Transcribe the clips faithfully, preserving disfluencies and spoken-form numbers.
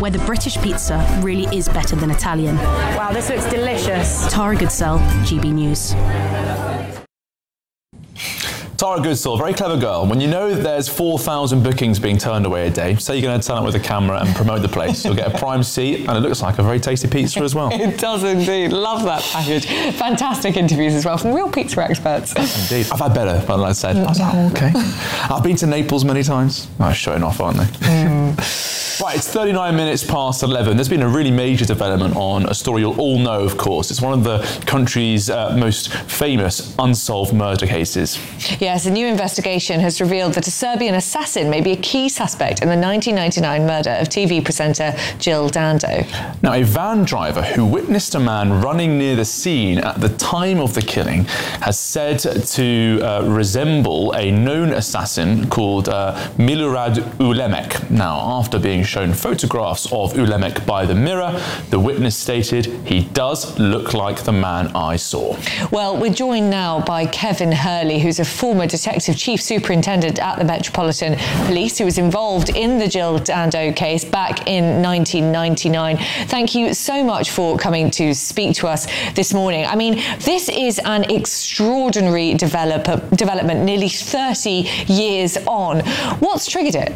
whether British pizza really is better than Italian. Wow, this looks delicious. Tara Goodsell, G B News. Tara Goodsell, very clever girl. When you know that there's four thousand bookings being turned away a day, say you're going to turn up with a camera and promote the place. You'll get a prime seat, and it looks like a very tasty pizza as well. It does indeed. Love that package. Fantastic interviews as well from real pizza experts. Indeed. I've had better, but like I said, I was like, oh, okay. I've been to Naples many times. Oh, showing off, aren't they? Mm. Right, it's thirty-nine minutes past eleven. There's been a really major development on a story you'll all know, of course. It's one of the country's uh, most famous unsolved murder cases. Yes, a new investigation has revealed that a Serbian assassin may be a key suspect in the nineteen ninety-nine murder of T V presenter Jill Dando. Now, a van driver who witnessed a man running near the scene at the time of the killing has said to uh, resemble a known assassin called uh, Milorad Ulemek. Now, after being shown photographs of Ulemek by the Mirror, the witness stated, "He does look like the man I saw." Well, we're joined now by Kevin Hurley, who's a former Detective Chief Superintendent at the Metropolitan Police, who was involved in the Jill Dando case back in nineteen ninety-nine. Thank you so much for coming to speak to us this morning. I mean, this is an extraordinary develop- development nearly thirty years on. What's triggered it?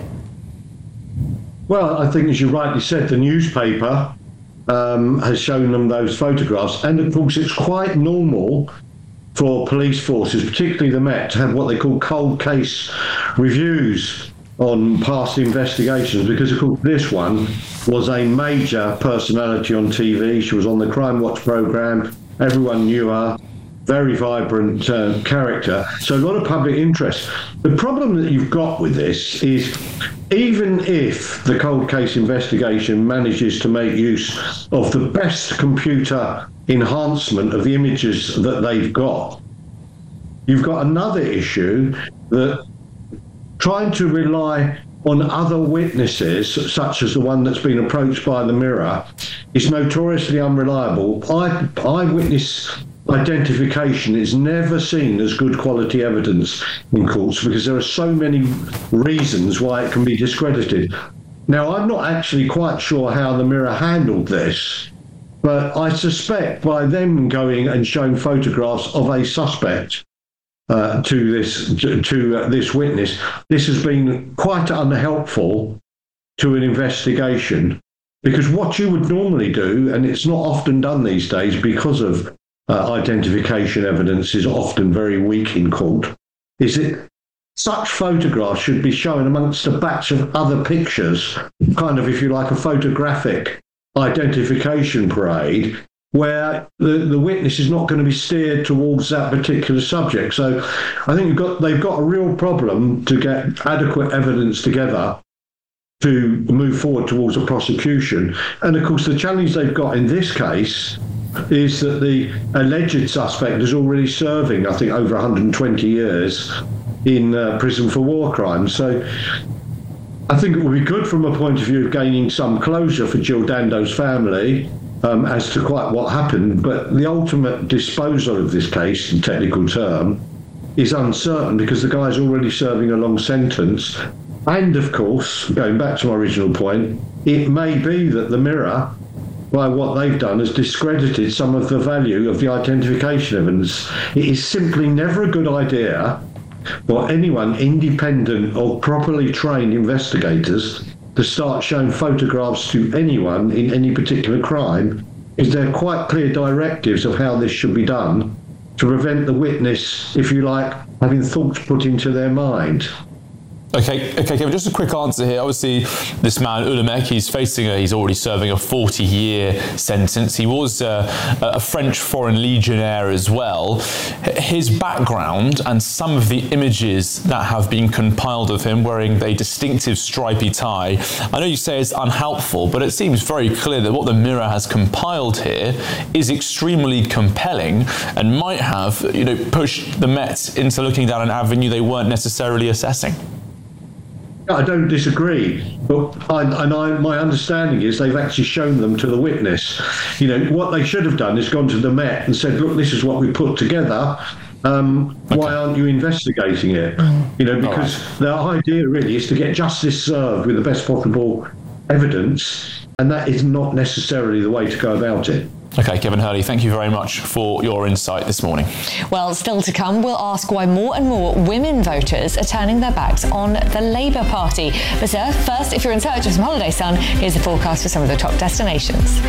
Well, I think, as you rightly said, the newspaper um, has shown them those photographs. And, of course, it's quite normal for police forces, particularly the Met, to have what they call cold case reviews on past investigations, because, of course, this one was a major personality on T V. She was on the Crime Watch programme. Everyone knew her. Very vibrant uh, character. So a lot of public interest. The problem that you've got with this is, even if the cold case investigation manages to make use of the best computer enhancement of the images that they've got, you've got another issue that trying to rely on other witnesses, such as the one that's been approached by the Mirror, is notoriously unreliable. Eye, eyewitness identification is never seen as good quality evidence in courts because there are so many reasons why it can be discredited. Now, I'm not actually quite sure how the Mirror handled this, but I suspect by them going and showing photographs of a suspect uh, to this to, to uh, this witness, this has been quite unhelpful to an investigation, because what you would normally do, and it's not often done these days because of Uh, identification evidence is often very weak in court, is that such photographs should be shown amongst a batch of other pictures, kind of, if you like, a photographic identification parade, where the, the witness is not going to be steered towards that particular subject. So I think you've got, they've got a real problem to get adequate evidence together to move forward towards a prosecution. And of course, the challenge they've got in this case is that the alleged suspect is already serving, I think, over one hundred twenty years in uh, prison for war crimes. So I think it would be good from a point of view of gaining some closure for Jill Dando's family um, as to quite what happened, but the ultimate disposal of this case, in technical term, is uncertain because the guy's already serving a long sentence. And of course, going back to my original point, it may be that the Mirror, by what they've done, has discredited some of the value of the identification evidence. It is simply never a good idea for anyone independent or properly trained investigators to start showing photographs to anyone in any particular crime, is there are quite clear directives of how this should be done to prevent the witness, if you like, having thoughts put into their mind. Okay, okay, Kevin, just a quick answer here. Obviously, this man, Ulemek, he's facing a, he's already serving a forty-year sentence. He was uh, a French Foreign Legionnaire as well. His background and some of the images that have been compiled of him wearing a distinctive stripy tie, I know you say it's unhelpful, but it seems very clear that what the Mirror has compiled here is extremely compelling and might have, you know, pushed the Met into looking down an avenue they weren't necessarily assessing. I don't disagree, but I, and I, my understanding is they've actually shown them to the witness. You know, what they should have done is gone to the Met and said, look, this is what we put together. Um, okay. Why aren't you investigating it? You know, because right. The idea really is to get justice served with the best possible evidence. and that is not necessarily the way to go about it. Okay, Kevin Hurley, thank you very much for your insight this morning. Well, still to come, we'll ask why more and more women voters are turning their backs on the Labour Party. But uh, first, if you're in search of some holiday sun, here's the forecast for some of the top destinations.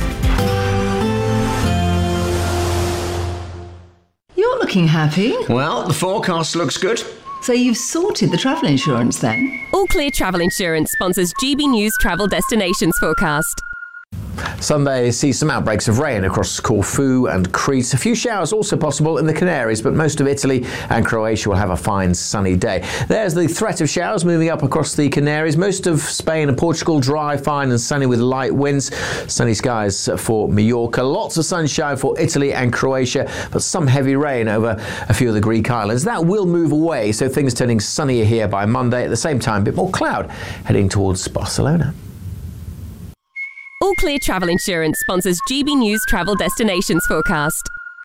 You're looking happy. Well, the forecast looks good. So you've sorted the travel insurance then? All Clear Travel Insurance sponsors G B News Travel Destinations Forecast. Sunday sees some outbreaks of rain across Corfu and Crete. A few showers also possible in the Canaries, but most of Italy and Croatia will have a fine sunny day. There's the threat of showers moving up across the Canaries. Most of Spain and Portugal dry, fine and sunny with light winds. Sunny skies for Mallorca. Lots of sunshine for Italy and Croatia, but some heavy rain over a few of the Greek islands. That will move away, so things turning sunnier here by Monday. At the same time, a bit more cloud heading towards Barcelona. All Clear Travel Insurance sponsors G B News Travel Destinations Forecast.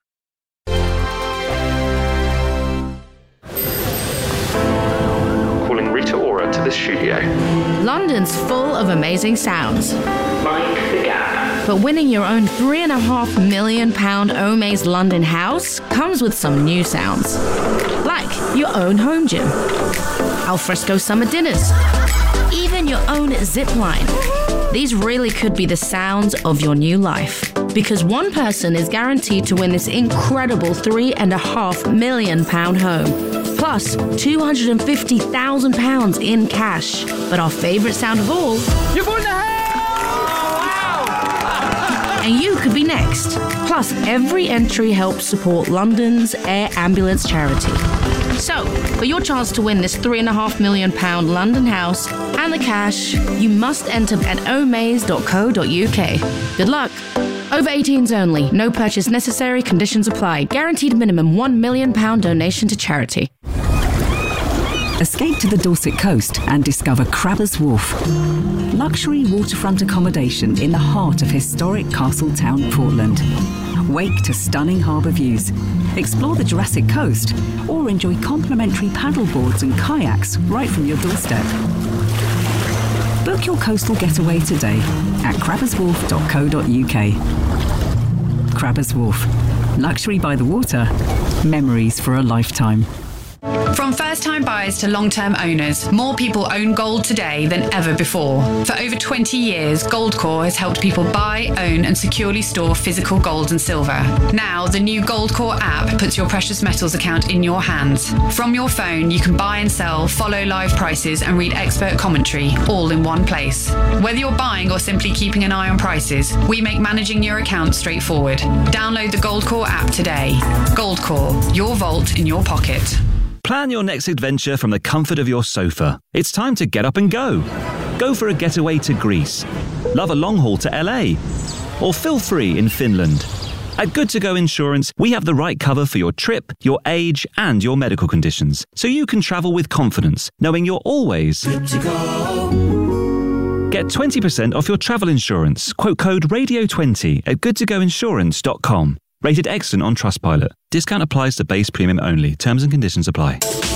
Calling Rita Ora to the studio. London's full of amazing sounds. Mind the gap. But winning your own three and a half million pound Omaze London house comes with some new sounds. Like your own home gym, alfresco summer dinners, even your own zip line. These really could be the sounds of your new life. Because one person is guaranteed to win this incredible three and a half million pound home. Plus two hundred fifty thousand pounds in cash. But our favourite sound of all, You've won the house! Wow! and you could be next. Plus, every entry helps support London's Air Ambulance charity. So, for your chance to win this three and a half million pound London house and the cash, you must enter at omaze dot co dot uk. Good luck. Over eighteens only. No purchase necessary. Conditions apply. Guaranteed minimum one million pound donation to charity. Escape to the Dorset coast and discover Crabbers Wharf. Luxury waterfront accommodation in the heart of historic Castletown, Portland. Wake to stunning harbour views. Explore the Jurassic Coast or enjoy complimentary paddleboards and kayaks right from your doorstep. Book your coastal getaway today at crabbers wharf dot co dot uk. Crabbers Wharf. Luxury by the water. Memories for a lifetime. From first-time buyers to long-term owners, more people own gold today than ever before. For over twenty years, Goldcore has helped people buy, own and securely store physical gold and silver. Now, the new Goldcore app puts your precious metals account in your hands. From your phone, you can buy and sell, follow live prices and read expert commentary, all in one place. Whether you're buying or simply keeping an eye on prices, we make managing your account straightforward. Download the Goldcore app today. Goldcore, your vault in your pocket. Plan your next adventure from the comfort of your sofa. It's time to get up and go. Go for a getaway to Greece. Love a long haul to L A. Or feel free in Finland. At Good To Go Insurance, we have the right cover for your trip, your age, and your medical conditions, so you can travel with confidence, knowing you're always good to go. Get twenty percent off your travel insurance. Quote code radio twenty at good to go insurance dot com. Rated excellent on Trustpilot. Discount applies to base premium only. Terms and conditions apply.